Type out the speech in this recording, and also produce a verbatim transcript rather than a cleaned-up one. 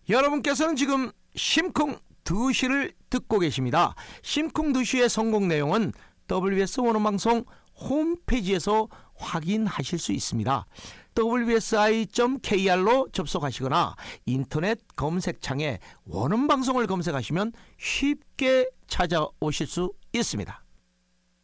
여러분께서는 지금 심쿵 두 시를 듣고 계십니다. 심쿵 두 시의 성공 내용은 더블유비에스 원어방송 홈페이지에서 확인하실 수 있습니다. 더블유 에스 아이 닷 케이알로 접속하시거나 인터넷 검색창에 원음방송을 검색하시면 쉽게 찾아오실 수 있습니다.